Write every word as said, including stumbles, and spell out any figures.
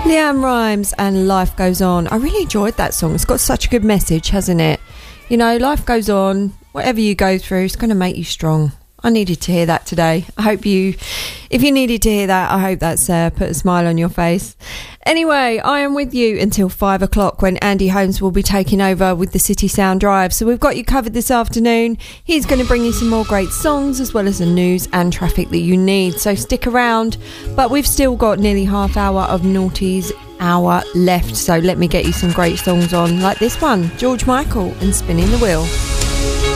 Leanne Rimes and Life Goes On. I really enjoyed that song. It's got such a good message, hasn't it? You know, life goes on. Whatever you go through, it's going to make you strong. I needed to hear that today. I hope you, if you needed to hear that, I hope that's uh, put a smile on your face. Anyway, I am with you until five o'clock when Andy Holmes will be taking over with the City Sound Drive. So we've got you covered this afternoon. He's going to bring you some more great songs as well as the news and traffic that you need. So stick around. But we've still got nearly half hour of Naughty's hour left. So let me get you some great songs on like this one, George Michael and Spinning the Wheel.